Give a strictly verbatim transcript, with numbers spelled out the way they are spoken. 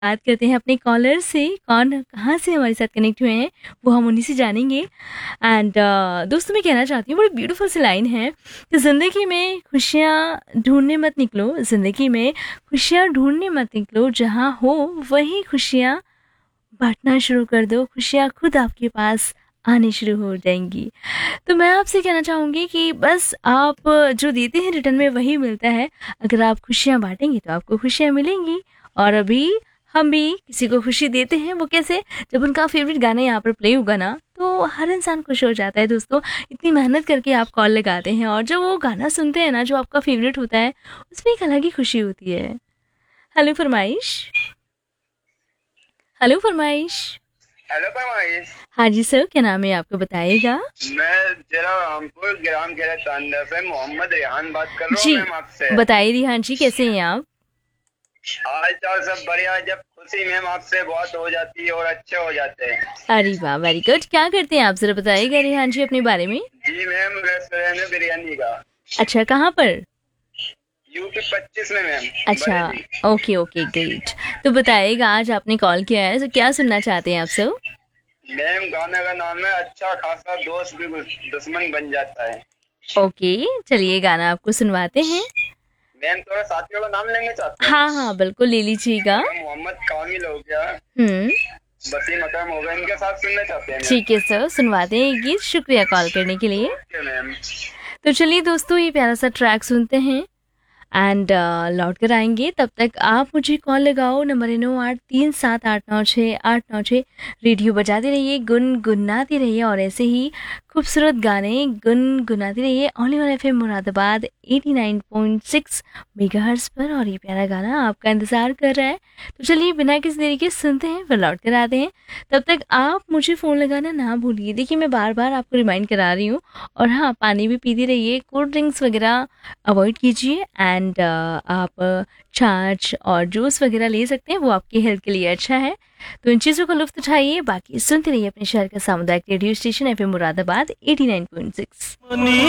बात करते हैं अपने कॉलर से, कौन कहाँ से हमारे साथ कनेक्ट हुए हैं वो हम उन्हीं से जानेंगे। एंड दोस्तों मैं कहना चाहती हूँ, बड़ी ब्यूटीफुल सी लाइन है कि ज़िंदगी में खुशियाँ ढूंढने मत निकलो, ज़िंदगी में खुशियाँ ढूंढने मत निकलो, जहाँ हो वहीं खुशियाँ बांटना शुरू कर दो, खुशियाँ खुद आपके पास आनी शुरू हो जाएंगी। तो मैं आपसे कहना चाहूँगी कि बस आप जो देते हैं रिटर्न में वही मिलता है। अगर आप खुशियाँ बांटेंगे तो आपको खुशियाँ मिलेंगी। और अभी हम भी किसी को खुशी देते हैं, वो कैसे, जब उनका फेवरेट गाना यहाँ पर प्ले होगा ना तो हर इंसान खुश हो जाता है। दोस्तों इतनी मेहनत करके आप कॉल लगाते हैं और जब वो गाना सुनते हैं ना जो आपका फेवरेट होता है, उसमें एक अलग ही खुशी होती है। हेलो फरमाइश, हेलो फरमाइश। हेलो परमाइश। हाँ जी सर, क्या नाम है आपको बताइएगा। मैं जिला रामपुर ग्राम खेड़ा तांडा से मोहम्मद रेहान बात कर रहा हूँ जी मैम आपसे। बताइए रिहान जी, कैसे हैं आप। हाल चाल सब बढ़िया। जब खुशी मैम आपसे बहुत हो जाती है और अच्छे हो जाते हैं। अरे वाह, वेरी गुड। क्या करते हैं आप, जरा बताइएगा रिहान जी अपने बारे में। जी मैम, रेस्टोरेंट में बिरयानी का। अच्छा, कहाँ पर। यूपी पच्चीस में मैम, अच्छा, बरेली। Okay okay great. तो बताइएगा आज आपने कॉल किया है तो क्या सुनना चाहते हैं आप सब। मैम गाने का नाम है अच्छा खासा दोस्त भी दुश्मन बन जाता है। ओके, चलिए गाना आपको सुनवाते हैं। मैम थोड़ा साथियों का नाम लेना चाहते हैं। हाँ हाँ बिल्कुल, ले लीजिएगा। मैम मोहम्मद कामिल हो गया, हम्म, वसीम अकरम हो गया, इनके साथ सुनना चाहते हैं मैम। ठीक है सर, सुनवाते हैं ये गीत। शुक्रिया कॉल करने के लिए। Okay ma'am. तो चलिए दोस्तों, ये प्यारा सा ट्रैक सुनते हैं एंड लौट कर आएंगे। तब तक आप मुझे कॉल लगाओ, नंबर है नौ आठ तीन सात आठ नौ छः आठ नौ छः। रेडियो बजाते रहिए, गुनगुनाते रहिए और ऐसे ही खूबसूरत गाने गुनगुनाते रहिए। Only one F M Moradabad eighty nine point six megahertz पर, और ये प्यारा गाना आपका इंतज़ार कर रहा है। तो चलिए बिना किसी देरी के सुनते हैं, फिर लौट कर आते हैं। तब तक आप मुझे फ़ोन लगाना ना भूलिए। देखिए मैं बार बार आपको रिमाइंड करा रही हूँ। और हाँ, पानी भी पीती रहिए, कोल्ड ड्रिंक्स वगैरह अवॉइड कीजिए। एंड आप छाछ और जूस वगैरह ले सकते हैं, वो आपकी हेल्थ के लिए अच्छा है। तो इन चीज़ों का लुत्फ उठाइए, बाकी सुनते रहिए अपने शहर का सामुदायिक radio station F M Moradabad eighty nine point six.